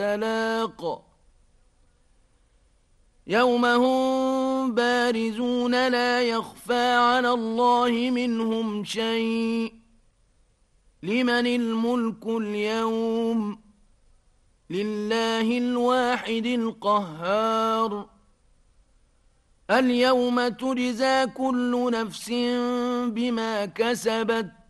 تلاق يوم هم بارزون لا يخفى على الله منهم شيء لمن الملك اليوم لله الواحد القهار اليوم تجزى كل نفس بما كسبت